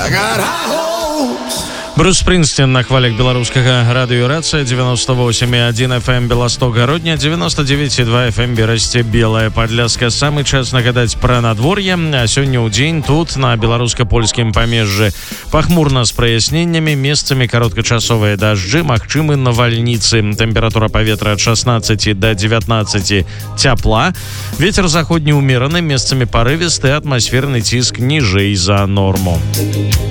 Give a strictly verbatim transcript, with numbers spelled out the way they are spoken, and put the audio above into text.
Брюс Спринсцін на хвалях беларускага радыёрацыя девяносто восемь и один эф эм Белосток Гародня, девяносто девять и два эф эм Берасце Белая Падляска. Самы час нагадаць пра надвор'е. А сёння ў дзень тут на беларуска-польскім памежжы пахмурна з праясненнямі, месцамі кароткачасовыя дажджы, магчымы навальніцы. Тэмпература паветра ад шестнадцати до девятнадцати цяпла. Вецер заходні ўмераны, месцамі парывісты, атмасферны ціск ніжэй за норму.